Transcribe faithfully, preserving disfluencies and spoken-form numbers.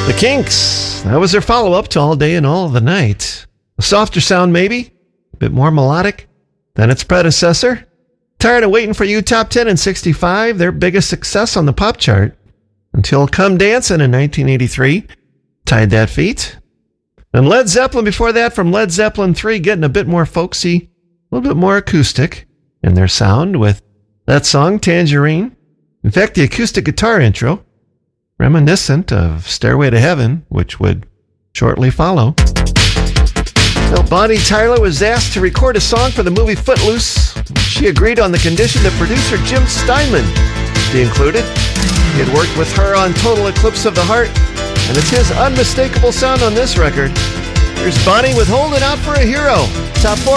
The Kinks. That was their follow-up to All Day and All the Night. A softer sound, maybe? A bit more melodic than its predecessor? Tired of Waiting for You top ten in sixty-five, their biggest success on the pop chart, until Come Dancin' in nineteen eighty-three tied that feat. And Led Zeppelin before that, from Led Zeppelin three, getting a bit more folksy, a little bit more acoustic in their sound with that song, Tangerine. In fact, the acoustic guitar intro, reminiscent of Stairway to Heaven, which would shortly follow. Now, Bonnie Tyler was asked to record a song for the movie Footloose. She agreed on the condition that producer Jim Steinman be included. He had worked with her on Total Eclipse of the Heart, and it's his unmistakable sound on this record. Here's Bonnie with Holding Out for a Hero. Top four.